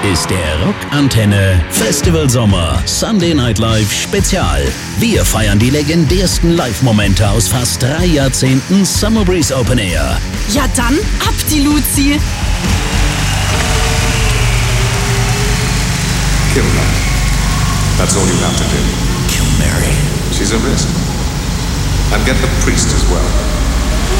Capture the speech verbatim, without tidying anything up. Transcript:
ist der Rockantenne Festival Sommer Sunday Night Live Spezial. Wir feiern die legendärsten Live-Momente aus fast drei Jahrzehnten Summer Breeze Open Air. Ja dann, ab die Luzi! Kill her. That's all you have to do. Kill Mary. She's a risk. And get the priest as well.